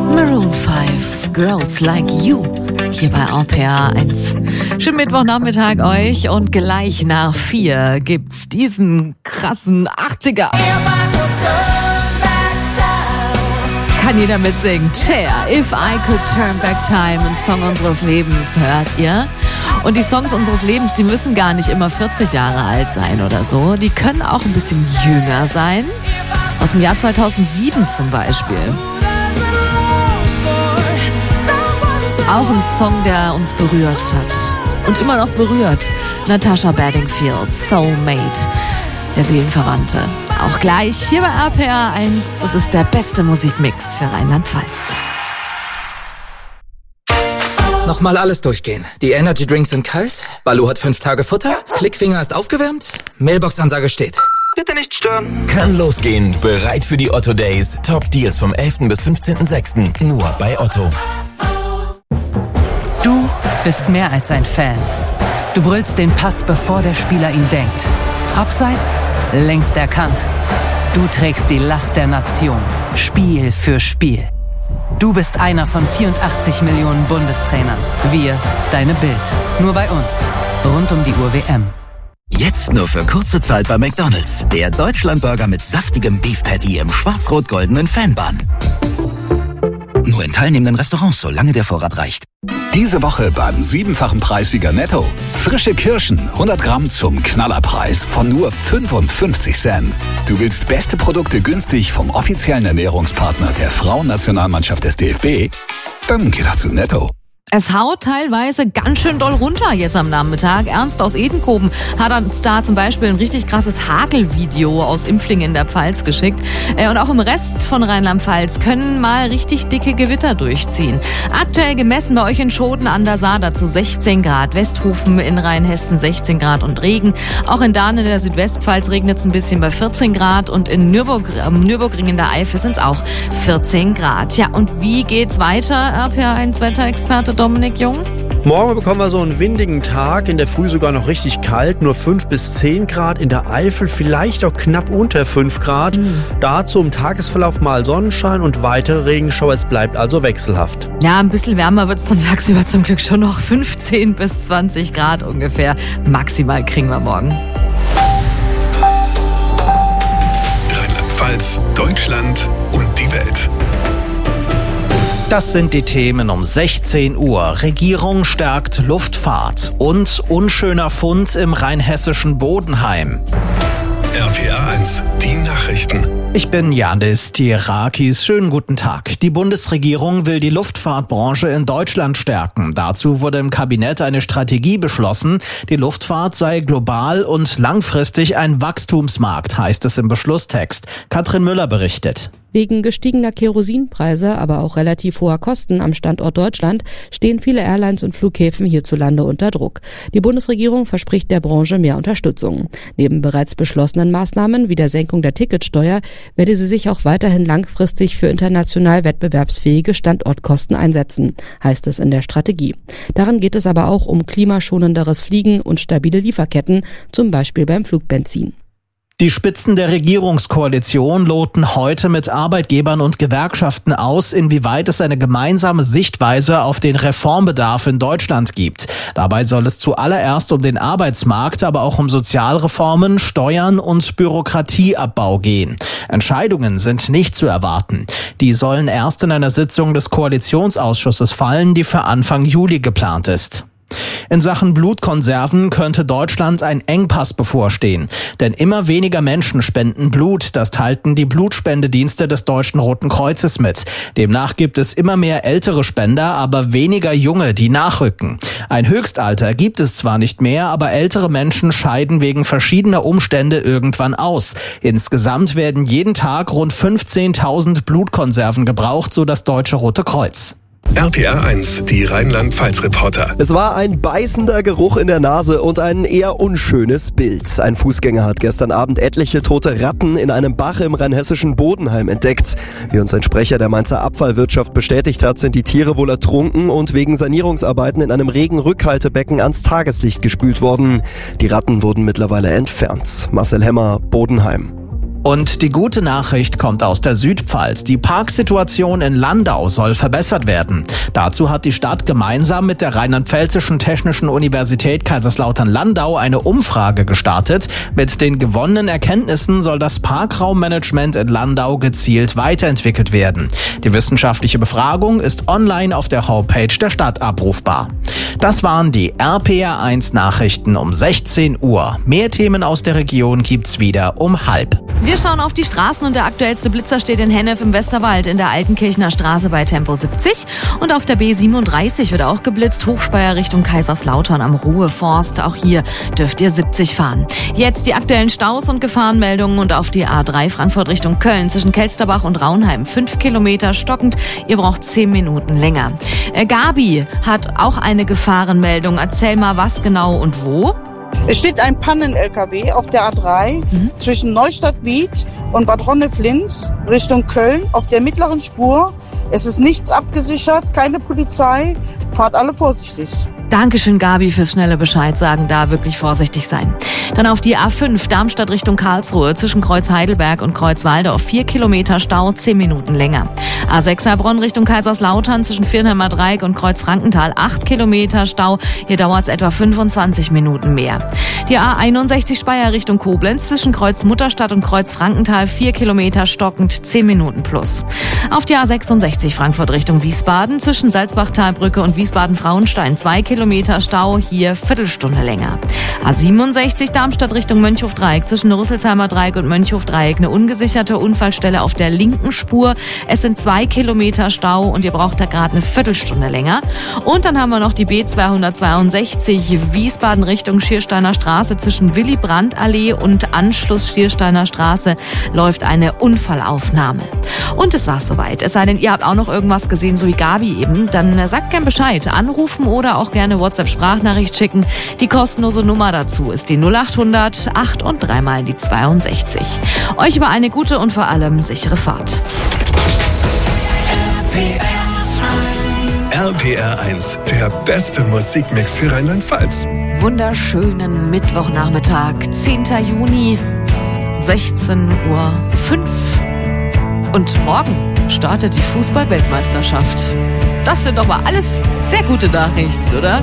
Maroon 5, Girls Like You, hier bei RPA 1. Schönen Mittwochnachmittag euch und gleich nach 4 gibt's diesen krassen 80er. Kann jeder mitsingen. Cher, If I Could Turn Back Time, ein Song unseres Lebens, hört ihr? Und die Songs unseres Lebens, die müssen gar nicht immer 40 Jahre alt sein oder so. Die können auch ein bisschen jünger sein. Aus dem Jahr 2007 zum Beispiel. Auch ein Song, der uns berührt hat. Und immer noch berührt. Natasha Bedingfield, Soulmate, der Seelenverwandte. Auch gleich hier bei RPA 1. Das ist der beste Musikmix für Rheinland-Pfalz. Nochmal alles durchgehen. Die Energy Drinks sind kalt, Baloo hat 5 Tage Futter, Klickfinger ist aufgewärmt, Mailbox-Ansage steht. Bitte nicht stören. Kann losgehen. Bereit für die Otto Days. Top Deals vom 11. bis 15.06. Nur bei Otto. Du bist mehr als ein Fan. Du brüllst den Pass, bevor der Spieler ihn denkt. Abseits, längst erkannt. Du trägst die Last der Nation. Spiel für Spiel. Du bist einer von 84 Millionen Bundestrainern. Wir, deine Bild. Nur bei uns. Rund um die Uhr WM. Jetzt nur für kurze Zeit bei McDonald's. Der Deutschlandburger mit saftigem Beef Patty im schwarz-rot-goldenen Fanbun. Nur in teilnehmenden Restaurants, solange der Vorrat reicht. Diese Woche beim 7-fachen Preissieger Netto. Frische Kirschen, 100 Gramm zum Knallerpreis von nur 55 Cent. Du willst beste Produkte günstig vom offiziellen Ernährungspartner der Frauennationalmannschaft des DFB? Dann geh doch zu Netto. Es haut teilweise ganz schön doll runter jetzt am Nachmittag. Ernst aus Edenkoben hat uns da zum Beispiel ein richtig krasses Hagelvideo aus Impflingen in der Pfalz geschickt. Und auch im Rest von Rheinland-Pfalz können mal richtig dicke Gewitter durchziehen. Aktuell gemessen bei euch in Schoten an der Saar dazu 16 Grad. Westhofen in Rheinhessen 16 Grad und Regen. Auch in Dahn in der Südwestpfalz regnet es ein bisschen bei 14 Grad. Und in Nürburgring in der Eifel sind es auch 14 Grad. Ja, und wie geht's weiter, RPA1-Wetterexperte Dominik Jung? Morgen bekommen wir so einen windigen Tag, in der Früh sogar noch richtig kalt, nur 5 bis 10 Grad, in der Eifel vielleicht auch knapp unter 5 Grad. Dazu im Tagesverlauf mal Sonnenschein und weitere Regenschauer, es bleibt also wechselhaft. Ja, ein bisschen wärmer wird es dann tagsüber zum Glück schon noch, 15 bis 20 Grad ungefähr. Maximal kriegen wir morgen. Rheinland-Pfalz, Deutschland und die Welt. Das sind die Themen um 16 Uhr. Regierung stärkt Luftfahrt und unschöner Fund im rheinhessischen Bodenheim. RPA 1, die Nachrichten. Ich bin Janis Tierakis. Schönen guten Tag. Die Bundesregierung will die Luftfahrtbranche in Deutschland stärken. Dazu wurde im Kabinett eine Strategie beschlossen. Die Luftfahrt sei global und langfristig ein Wachstumsmarkt, heißt es im Beschlusstext. Katrin Müller berichtet. Wegen gestiegener Kerosinpreise, aber auch relativ hoher Kosten am Standort Deutschland stehen viele Airlines und Flughäfen hierzulande unter Druck. Die Bundesregierung verspricht der Branche mehr Unterstützung. Neben bereits beschlossenen Maßnahmen wie der Senkung der Ticketsteuer werde sie sich auch weiterhin langfristig für international wettbewerbsfähige Standortkosten einsetzen, heißt es in der Strategie. Darin geht es aber auch um klimaschonenderes Fliegen und stabile Lieferketten, zum Beispiel beim Flugbenzin. Die Spitzen der Regierungskoalition loten heute mit Arbeitgebern und Gewerkschaften aus, inwieweit es eine gemeinsame Sichtweise auf den Reformbedarf in Deutschland gibt. Dabei soll es zuallererst um den Arbeitsmarkt, aber auch um Sozialreformen, Steuern und Bürokratieabbau gehen. Entscheidungen sind nicht zu erwarten. Die sollen erst in einer Sitzung des Koalitionsausschusses fallen, die für Anfang Juli geplant ist. In Sachen Blutkonserven könnte Deutschland ein Engpass bevorstehen. Denn immer weniger Menschen spenden Blut. Das teilten die Blutspendedienste des Deutschen Roten Kreuzes mit. Demnach gibt es immer mehr ältere Spender, aber weniger junge, die nachrücken. Ein Höchstalter gibt es zwar nicht mehr, aber ältere Menschen scheiden wegen verschiedener Umstände irgendwann aus. Insgesamt werden jeden Tag rund 15.000 Blutkonserven gebraucht, so das Deutsche Rote Kreuz. RPA 1, die Rheinland-Pfalz-Reporter. Es war ein beißender Geruch in der Nase und ein eher unschönes Bild. Ein Fußgänger hat gestern Abend etliche tote Ratten in einem Bach im rheinhessischen Bodenheim entdeckt. Wie uns ein Sprecher der Mainzer Abfallwirtschaft bestätigt hat, sind die Tiere wohl ertrunken und wegen Sanierungsarbeiten in einem Regenrückhaltebecken ans Tageslicht gespült worden. Die Ratten wurden mittlerweile entfernt. Marcel Hemmer, Bodenheim. Und die gute Nachricht kommt aus der Südpfalz. Die Parksituation in Landau soll verbessert werden. Dazu hat die Stadt gemeinsam mit der Rheinland-Pfälzischen Technischen Universität Kaiserslautern-Landau eine Umfrage gestartet. Mit den gewonnenen Erkenntnissen soll das Parkraummanagement in Landau gezielt weiterentwickelt werden. Die wissenschaftliche Befragung ist online auf der Homepage der Stadt abrufbar. Das waren die RPR1 Nachrichten um 16 Uhr. Mehr Themen aus der Region gibt's wieder um 12:30. Wir schauen auf die Straßen und der aktuellste Blitzer steht in Hennef im Westerwald in der Altenkirchner Straße bei Tempo 70 und auf der B37 wird auch geblitzt, Hochspeyer Richtung Kaiserslautern am Ruheforst. Auch hier dürft ihr 70 fahren. Jetzt die aktuellen Staus und Gefahrenmeldungen und auf die A3 Frankfurt Richtung Köln zwischen Kelsterbach und Raunheim 5 Kilometer stockend. Ihr braucht 10 Minuten länger. Gabi hat auch eine Gefahrenmeldung. Erzähl mal, was genau und wo? Es steht ein Pannen-LKW auf der A3 zwischen Neustadt-Biet und Bad Honneflins Richtung Köln auf der mittleren Spur. Es ist nichts abgesichert, keine Polizei. Fahrt alle vorsichtig. Dankeschön, Gabi, fürs schnelle Bescheid sagen. Da wirklich vorsichtig sein. Dann auf die A5 Darmstadt Richtung Karlsruhe zwischen Kreuz Heidelberg und Kreuz Waldorf 4 Kilometer Stau, 10 Minuten länger. A6 Heilbronn Richtung Kaiserslautern zwischen Viernheimer Dreieck und Kreuz Frankenthal 8 Kilometer Stau. Hier dauert es etwa 25 Minuten mehr. Die A61 Speyer Richtung Koblenz zwischen Kreuz Mutterstadt und Kreuz Frankenthal 4 Kilometer stockend, 10 Minuten plus. Auf die A66 Frankfurt Richtung Wiesbaden zwischen Salzbachtalbrücke und Wiesbaden-Frauenstein 2 Kilometer Stau, hier Viertelstunde länger. A67 Darmstadt Richtung Mönchhof-Dreieck zwischen Rüsselsheimer Dreieck und Mönchhof-Dreieck eine ungesicherte Unfallstelle auf der linken Spur. Es sind 2 Kilometer Stau und ihr braucht da gerade eine Viertelstunde länger. Und dann haben wir noch die B262 Wiesbaden Richtung Schiersteiner Straße zwischen Willy-Brandt-Allee und Anschluss Schiersteiner Straße läuft eine Unfallaufnahme. Und es war's soweit. Es sei denn, ihr habt auch noch irgendwas gesehen, so wie Gabi eben, dann sagt gern Bescheid. Anrufen oder auch gerne WhatsApp-Sprachnachricht schicken. Die kostenlose Nummer dazu ist die 0800 8 und 3 mal die 62. Euch über eine gute und vor allem sichere Fahrt. RPR1, der beste Musikmix für Rheinland-Pfalz. Wunderschönen Mittwochnachmittag, 10. Juni, 16:05 Uhr. Und morgen startet die Fußball-Weltmeisterschaft. Das sind doch mal alles sehr gute Nachrichten, oder?